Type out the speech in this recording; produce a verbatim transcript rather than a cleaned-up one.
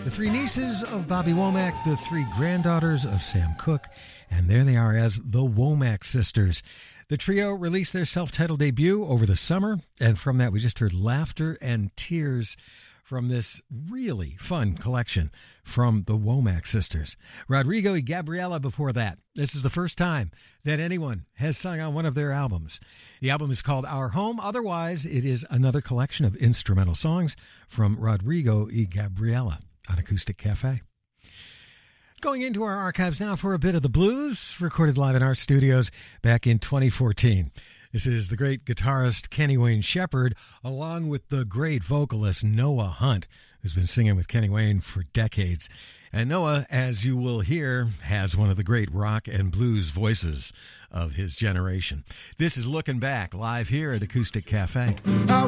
The three nieces of Bobby Womack, the three granddaughters of Sam Cooke, and there they are as the Womack Sisters. The trio released their self-titled debut over the summer, and from that we just heard Laughter and Tears from this really fun collection from the Womack Sisters. Rodrigo y Gabriela before that. This is the first time that anyone has sung on one of their albums. The album is called Our Home. Otherwise, it is another collection of instrumental songs from Rodrigo y Gabriela on Acoustic Cafe. Going into our archives now for a bit of the blues, recorded live in our studios back in twenty fourteen. This is the great guitarist Kenny Wayne Shepherd, along with the great vocalist Noah Hunt, who's been singing with Kenny Wayne for decades. And Noah, as you will hear, has one of the great rock and blues voices of his generation. This is Looking Back, live here at Acoustic Cafe.